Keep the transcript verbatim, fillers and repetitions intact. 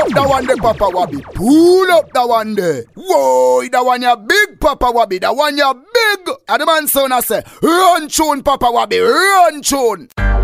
up that one there, Papa Wabby. Pull up that one there. Whoa, that one ya big, Papa Wabby. That one ya big. And the man son I say, run tune, Papa Wabby, run tune.